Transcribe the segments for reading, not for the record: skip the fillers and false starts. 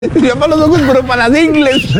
Llama los ojos, pero para las ingles.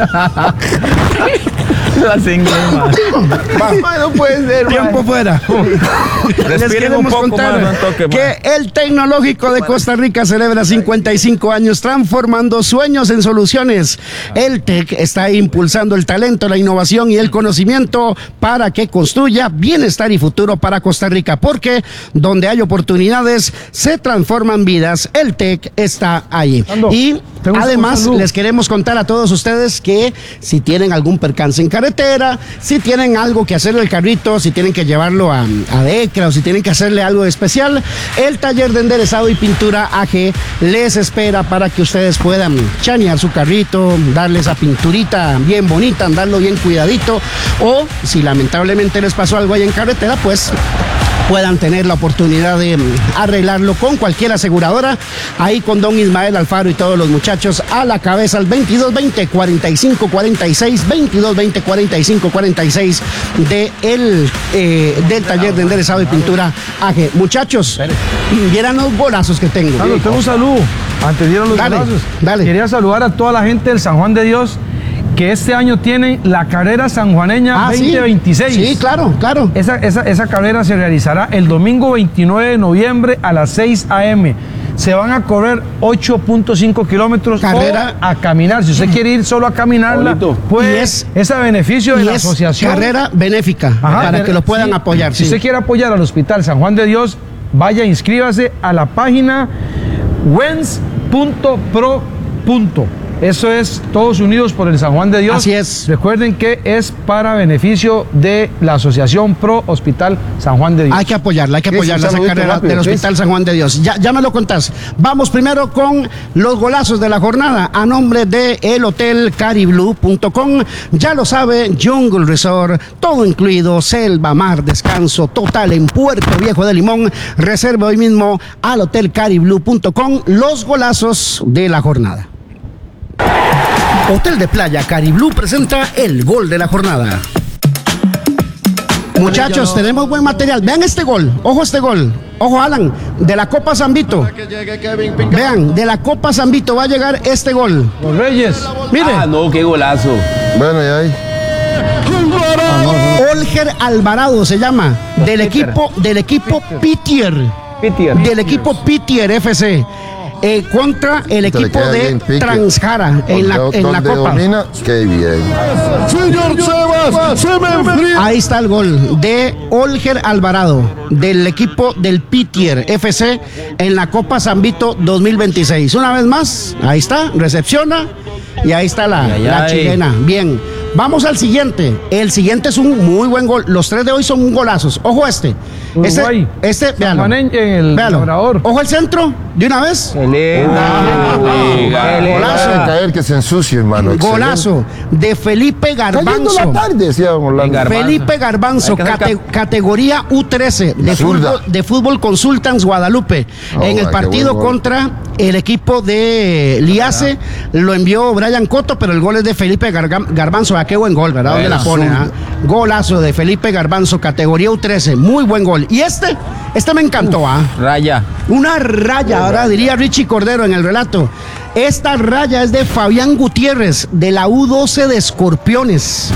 Las ingles, No puede ser. Tiempo fuera. Les queremos contar que el Tecnológico de Costa Rica celebra 55 años transformando sueños en soluciones. El TEC está impulsando el talento, la innovación y el conocimiento para que construya bienestar y futuro para Costa Rica, porque donde hay oportunidades se transforman vidas. El TEC está allí. Y además les queremos contar a todos ustedes que si tienen algún percance en carretera, si tienen algo que hacerle al carrito, si tienen que llevarlo a DECRA o si tienen que hacerle algo especial, el taller de enderezado y pintura AG les espera para que ustedes puedan chanear su carrito, darle esa pinturita bien bonita, andarlo bien cuidadito, o si lamentablemente les pasó algo ahí en carretera, pues puedan tener la oportunidad de arreglarlo con cualquier aseguradora, ahí con don Ismael Alfaro y todos los muchachos a la cabeza al 2220-4546, 2220-4546 del taller de enderezado y pintura AG. Muchachos, vieran los golazos que tengo. Carlos, tengo un saludo. Antes dieron los golazos. Dale. Quería saludar a toda la gente del San Juan de Dios, que este año tiene la carrera sanjuaneña 2026. Sí, claro. Esa carrera se realizará el domingo 29 de noviembre a las 6 a.m. Se van a correr 8.5 kilómetros carrera a caminar. Si usted quiere ir solo a caminarla, pues es a beneficio de la asociación. Carrera benéfica, para que lo puedan apoyar. Si usted quiere apoyar al Hospital San Juan de Dios, vaya, inscríbase a la página wens.pro. Eso es Todos Unidos por el San Juan de Dios. Así es. Recuerden que es para beneficio de la Asociación Pro Hospital San Juan de Dios. Hay que apoyarla, esa carrera del Hospital San Juan de Dios. Ya me lo contás. Vamos primero con los golazos de la jornada a nombre de el Hotel Cariblue.com. Ya lo sabe, Jungle Resort, todo incluido, selva, mar, descanso total en Puerto Viejo de Limón. Reserva hoy mismo al Hotel Cariblue.com los golazos de la jornada. Hotel de Playa Cariblue presenta el gol de la jornada. Muchachos, tenemos buen material. Vean este gol. Ojo este gol. Ojo, Alan, de la Copa San Vito. Vean, de la Copa San Vito va a llegar este gol. Los Reyes. Mire. Ah, no, qué golazo. Bueno, ya ahí. Olger Alvarado se llama. Del equipo Pitier. Del equipo Pitier FC. Contra el equipo de Transjara en la Copa. Domina, qué bien. Señor Sebas, se me enfría. Ahí está el gol de Olger Alvarado del equipo del Pitier FC en la Copa San Vito 2026. Una vez más, ahí está, recepciona y ahí está la chilena. Bien. Vamos al siguiente. El siguiente es un muy buen gol. Los tres de hoy son golazos. Ojo este. Véalo. Ojo el centro. De una vez. Golazo. Caer que se ensucie, hermano. Golazo de Felipe Garbanzo. La tarde, decíamos. Felipe Garbanzo, categoría U13 de fútbol Consultants Guadalupe. En el partido contra el equipo de Liace lo envió Brian Cotto, pero el gol es de Felipe Garbanzo. Qué buen gol, ¿verdad? ¿Dónde la pone? Golazo de Felipe Garbanzo, categoría U13. Muy buen gol. Y este me encantó, Raya. Una raya, ahora diría Richie Cordero en el relato. Esta raya es de Fabián Gutiérrez, de la U12 de Escorpiones.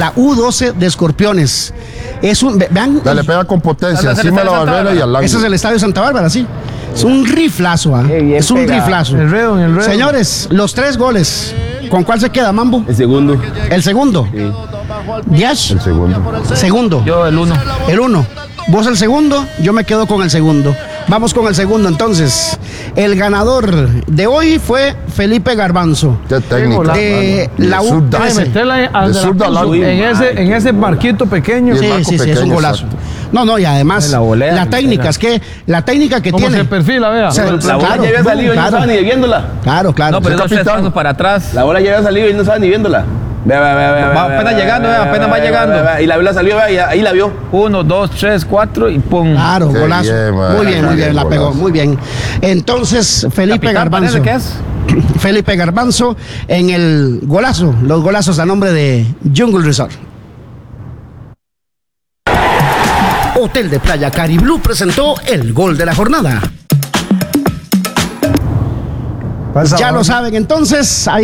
Es un, vean. Dale, pega con potencia, encima de la barbera y al lado. Ese es el Estadio Santa Bárbara, sí. Es un riflazo, es un riflazo. El redo. Señores, los tres goles. ¿Con cuál se queda, Mambo? El segundo. ¿El segundo? Sí. ¿Yash? El segundo. Segundo. Yo el 1. El 1. Vos el segundo, yo me quedo con el segundo. Vamos con el segundo entonces. El ganador de hoy fue Felipe Garbanzo. Qué técnica. De la U13. En ese barquito pequeño. Sí, es un golazo. Exacto. No, y además la técnica, es que la técnica que ¿Cómo tiene. se perfila, vea? La bola ya había salido y no estaba ni viéndola. Claro. No, pero dos pasos para atrás. La bola ya había salido y no estaba ni viéndola. Vea. Va apenas llegando, apenas va llegando. Y la bola salió, y ahí la vio. 1, 2, 3, 4 y pum. Claro, Qué golazo. bien, Muy bien, la pegó, muy bien. Entonces, Felipe Garbanzo. ¿Qué es? Felipe Garbanzo en el golazo, los golazos a nombre de Jungle Resort. Hotel de Playa Cariblue presentó el gol de la jornada. Ya lo saben, entonces, ahí